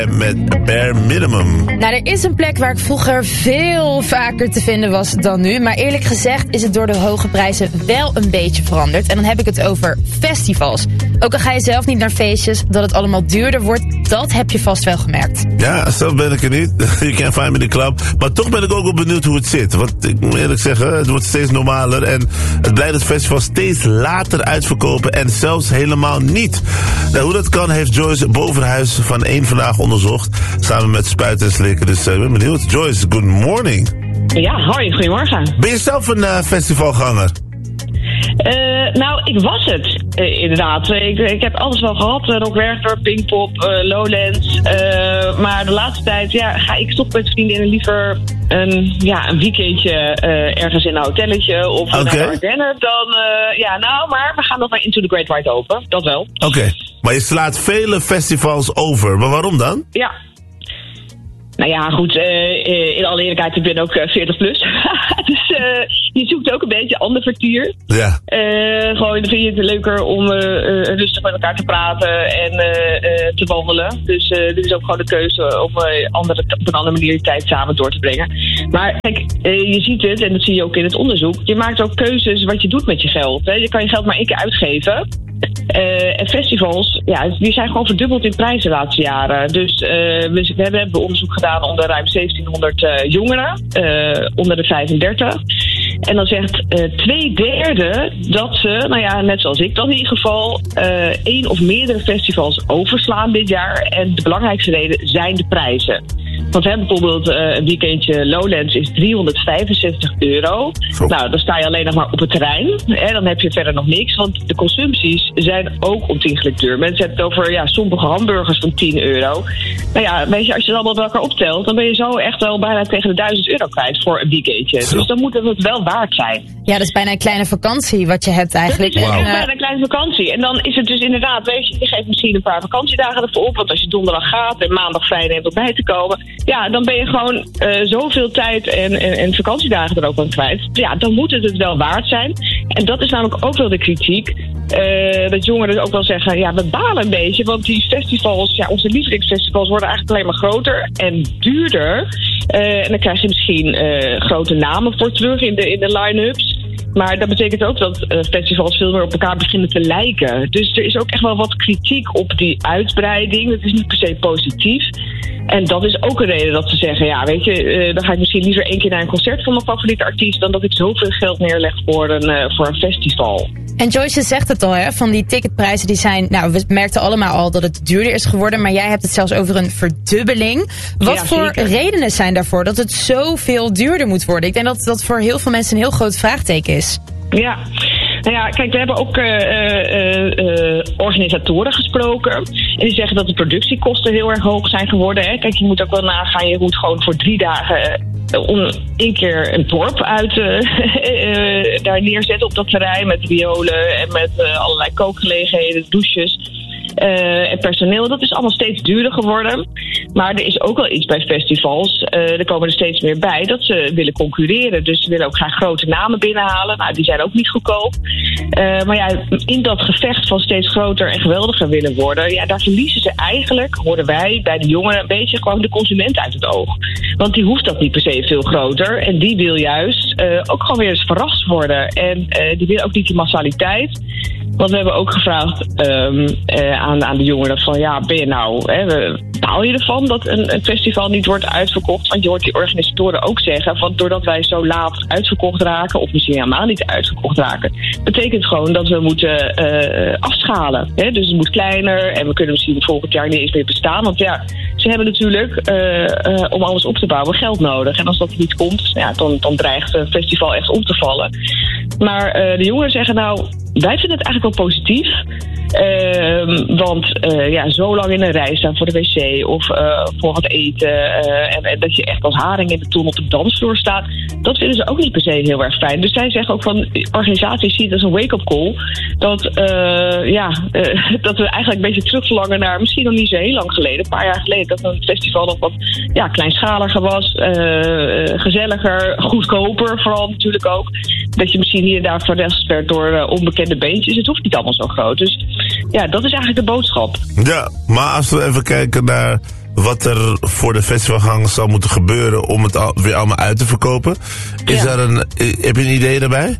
met Bare Minimum. Nou, er is een plek waar ik vroeger veel vaker te vinden was dan nu. Maar eerlijk gezegd is het door de hoge prijzen wel een beetje veranderd. En dan heb ik het over festivals. Ook al ga je zelf niet naar feestjes, dat het allemaal duurder wordt, dat heb je vast wel gemerkt. Ja, zelf ben ik er niet. You can't find me in the club. Maar toch ben ik ook wel benieuwd hoe het zit. Want ik moet eerlijk zeggen, het wordt steeds normaler. En het blijkt dat festivals steeds later uitverkopen en zelfs helemaal niet. Nou, hoe dat kan heeft Joyce Bovenhuis van Eén Vandaag onderzocht. Samen met Spuiten en Slikken. Dus ik ben benieuwd. Joyce, good morning. Ja, hoi, goedemorgen. Ben je zelf een festivalganger? Nou, ik was het, inderdaad. Ik heb alles wel gehad. Rock Werchter, Pinkpop, Lowlands. Maar de laatste tijd ga ik toch met vriendinnen liever een weekendje ergens in een hotelletje of naar de Ardennen. Maar we gaan nog maar Into the Great Wide Open. Dat wel. Oké. Maar je slaat vele festivals over. Maar waarom dan? Ja. Nou ja, goed, in alle eerlijkheid, ik ben ook 40 plus. Dus je zoekt ook een beetje ander vertier. Ja. Gewoon, dan vind je het leuker om rustig met elkaar te praten en te wandelen. Dus dit is ook gewoon de keuze om op een andere manier de tijd samen door te brengen. Maar kijk, je ziet het, en dat zie je ook in het onderzoek. Je maakt ook keuzes wat je doet met je geld. Hè. Je kan je geld maar één keer uitgeven. En festivals, die zijn gewoon verdubbeld in prijs de laatste jaren. Dus we hebben onderzoek gedaan onder ruim 1700 jongeren, onder de 35. En dan zegt 2/3 dat ze, net zoals ik dan in ieder geval, 1 of meerdere festivals overslaan dit jaar. En de belangrijkste reden zijn de prijzen. Want bijvoorbeeld een weekendje Lowlands is €365. Nou, dan sta je alleen nog maar op het terrein. Dan heb je verder nog niks, want de consumpties zijn ook ontiegelijk duur. Mensen hebben het over sommige hamburgers van €10. Nou ja, weet je, als je het allemaal bij elkaar optelt, dan ben je zo echt wel bijna tegen de €1000 kwijt voor een weekendje. Dus dan moet het wel waard zijn. Ja, dat is bijna een kleine vakantie wat je hebt eigenlijk. Dat is ook bijna een kleine vakantie. En dan is het dus inderdaad, weet je geeft misschien een paar vakantiedagen ervoor op. Want als je donderdag gaat en maandag vrij neemt om bij te komen, dan ben je gewoon zoveel tijd en vakantiedagen er ook aan kwijt. Ja, dan moet het wel waard zijn. En dat is namelijk ook wel de kritiek. Dat jongeren ook wel zeggen, we balen een beetje. Want die festivals, onze lievelingsfestivals worden eigenlijk alleen maar groter en duurder. En dan krijg je misschien grote namen voor terug in de line-ups. Maar dat betekent ook dat festivals veel meer op elkaar beginnen te lijken. Dus er is ook echt wel wat kritiek op die uitbreiding. Dat is niet per se positief. En dat is ook een reden dat ze zeggen, weet je, dan ga ik misschien liever 1 keer naar een concert van mijn favoriete artiest dan dat ik zoveel geld neerleg voor een festival. En Joyce zegt het al, van die ticketprijzen die zijn, we merkten allemaal al dat het duurder is geworden, maar jij hebt het zelfs over een verdubbeling. Wat voor redenen zijn daarvoor dat het zoveel duurder moet worden? Ik denk dat dat voor heel veel mensen een heel groot vraagteken is. Ja. Nou ja, kijk, we hebben ook organisatoren gesproken. En die zeggen dat de productiekosten heel erg hoog zijn geworden. Hè. Kijk, je moet ook wel nagaan, je moet gewoon voor 3 dagen om 1 keer een dorp uit daar neerzetten op dat terrein. Met violen en met allerlei kookgelegenheden, douches. En personeel, dat is allemaal steeds duurder geworden. Maar er is ook wel iets bij festivals. Er komen er steeds meer bij dat ze willen concurreren. Dus ze willen ook graag grote namen binnenhalen. Nou, die zijn ook niet goedkoop. Maar in dat gevecht van steeds groter en geweldiger willen worden, daar verliezen ze eigenlijk, horen wij bij de jongeren, een beetje gewoon de consument uit het oog. Want die hoeft dat niet per se veel groter. En die wil juist ook gewoon weer eens verrast worden. En die wil ook niet die massaliteit. Want we hebben ook gevraagd aan de jongeren van, ben je baal je ervan dat een festival niet wordt uitverkocht? Want je hoort die organisatoren ook zeggen, van doordat wij zo laat uitverkocht raken, of misschien helemaal niet uitverkocht raken, betekent gewoon dat we moeten afschalen. Hè? Dus het moet kleiner en we kunnen misschien volgend jaar niet eens meer bestaan. Want ze hebben natuurlijk om alles op te bouwen geld nodig. En als dat niet komt, dan dreigt het festival echt om te vallen. Maar de jongeren zeggen wij vinden het eigenlijk wel positief. Want zo lang in een rij staan voor de wc of voor het eten. En dat je echt als haring in de ton op de dansvloer staat. Dat vinden ze ook niet per se heel erg fijn. Dus zij zeggen ook van organisaties zien het als een wake-up call. Dat we eigenlijk een beetje terugverlangen naar misschien nog niet zo heel lang geleden. Een paar jaar geleden dat een festival nog wat kleinschaliger was. Gezelliger, goedkoper vooral natuurlijk ook. Dat je misschien hier en daar verrast werd door onbekende beentjes. Het hoeft niet allemaal zo groot. Dus dat is eigenlijk de boodschap. Ja, maar als we even kijken naar wat er voor de festivalgangers zal moeten gebeuren om het weer allemaal uit te verkopen. Heb je een idee daarbij?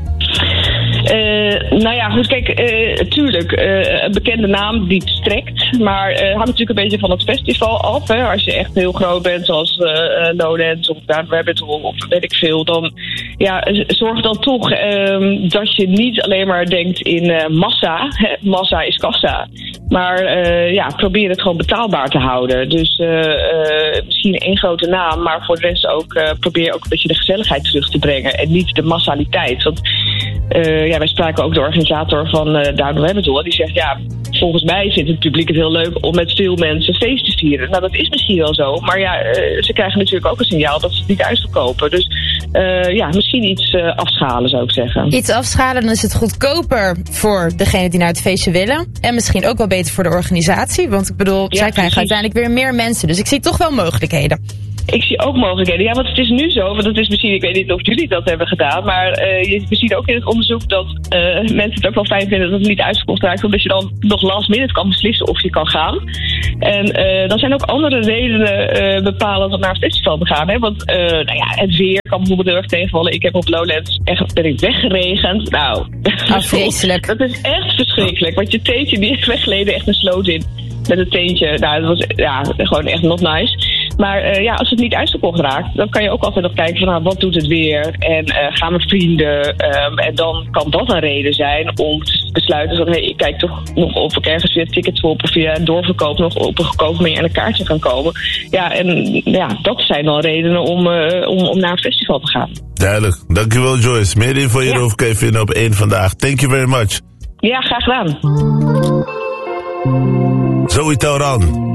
Nou ja, goed, kijk, tuurlijk, een bekende naam die strekt. Maar het hangt natuurlijk een beetje van het festival af. Hè. Als je echt heel groot bent, zoals Lowlands of Rabbit Hole of weet ik veel, dan zorg dan toch dat je niet alleen maar denkt in massa. Hè. Massa is kassa. Maar probeer het gewoon betaalbaar te houden. Dus misschien één grote naam, maar voor de rest ook probeer ook een beetje de gezelligheid terug te brengen. En niet de massaliteit. Want wij spraken ook de organisator van Down the Rabbit Hole. Die zegt, volgens mij vindt het publiek het heel leuk om met veel mensen feest te vieren. Nou, dat is misschien wel zo. Maar ze krijgen natuurlijk ook een signaal dat ze het niet uitverkopen. Dus misschien iets afschalen, zou ik zeggen. Iets afschalen, dan is het goedkoper voor degene die naar het feestje willen. En misschien ook wel beter voor de organisatie. Want ik bedoel, zij krijgen uiteindelijk weer meer mensen. Dus ik zie toch wel mogelijkheden. Ik zie ook mogelijkheden. Ja, want het is nu zo, want dat is misschien, ik weet niet of jullie dat hebben gedaan, maar we zien ook in het onderzoek dat mensen het ook wel fijn vinden dat het niet uitverkocht raakt, omdat je dan nog last minute kan beslissen of je kan gaan. En dan zijn ook andere redenen bepalend om naar een festival te gaan. Hè? Want het weer kan bijvoorbeeld heel erg tegenvallen. Ik heb op Lowlands ben ik weggeregend. Nou, vreselijk. Dat is echt verschrikkelijk, want je teentje die is weggeleden echt een sloot in met een teentje. Nou, dat was gewoon echt not nice. Maar als het niet uitverkocht raakt, dan kan je ook altijd nog kijken van wat doet het weer en gaan mijn vrienden. En dan kan dat een reden zijn om te besluiten van ik kijk toch nog of ik ergens weer tickets voor of via een doorverkoop nog op een goedkope manier aan een kaartje kan komen. Dat zijn dan redenen om naar een festival te gaan. Duidelijk. Dankjewel Joyce. Meer info hierover kun je vinden op 1 Vandaag. Thank you very much. Ja, graag gedaan. Zoe Tauran.